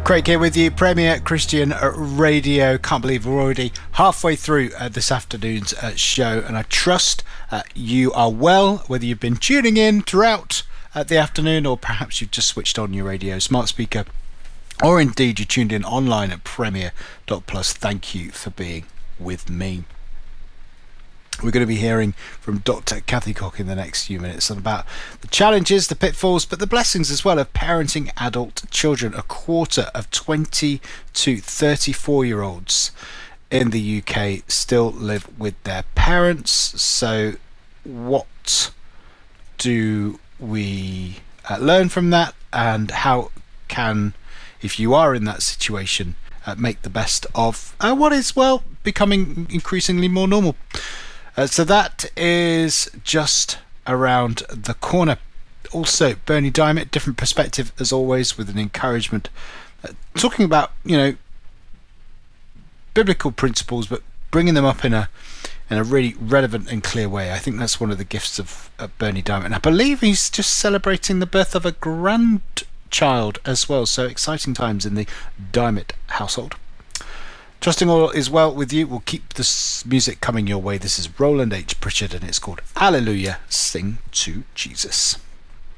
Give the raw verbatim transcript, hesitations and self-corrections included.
Craig here with you, Premier Christian Radio. Can't believe we're already halfway through uh, this afternoon's uh, show, and I trust uh, you are well, whether you've been tuning in throughout uh, the afternoon or perhaps you've just switched on your radio, smart speaker, or indeed you tuned in online at premier dot plus. Thank you for being with me. We're going to be hearing from Doctor Kathy Cook in the next few minutes about the challenges, the pitfalls, but the blessings as well of parenting adult children. A quarter of twenty to thirty-four year olds in the U K still live with their parents. So what do we uh, learn from that, and how can, if you are in that situation, uh, make the best of uh, what is, well, becoming increasingly more normal? Uh, so that is just around the corner. Also, Bernie Diamond, different perspective as always, with an encouragement. Uh, talking about, you know, biblical principles, but bringing them up in a in a really relevant and clear way. I think that's one of the gifts of uh, Bernie Diamond. And I believe he's just celebrating the birth of a grandchild as well. So exciting times in the Diamond household. Trusting all is well with you. We'll keep this music coming your way. This is Roland H. Pritchard and it's called Hallelujah, Sing to Jesus.